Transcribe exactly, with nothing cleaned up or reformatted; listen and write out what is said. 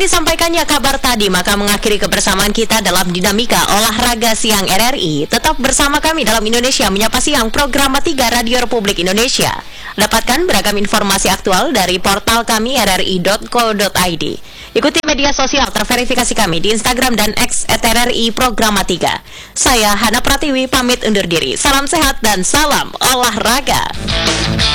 disampaikannya kabar tadi, maka mengakhiri kebersamaan kita dalam dinamika olahraga siang R R I. Tetap bersama kami dalam Indonesia Menyapa Siang, program tiga Radio Republik Indonesia. Dapatkan beragam informasi aktual dari portal kami r r i dot co dot i d. Ikuti media sosial terverifikasi kami di Instagram dan X et r r i Programa tiga. Saya Hana Pratiwi pamit undur diri. Salam sehat dan salam olahraga.